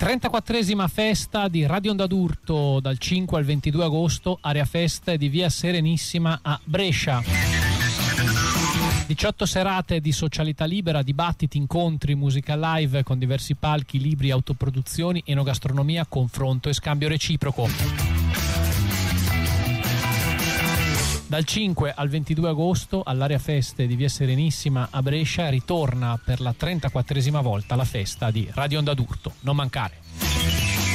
34esima festa di Radio Onda d'Urto dal 5 al 22 agosto, area festa di via Serenissima a Brescia. 18 serate di socialità libera, dibattiti, incontri, musica live con diversi palchi, libri, autoproduzioni, enogastronomia, confronto e scambio reciproco. Dal 5 al 22 agosto all'area feste di via Serenissima a Brescia ritorna per la 34esima volta la festa di Radio Onda d'Urto. Non mancare!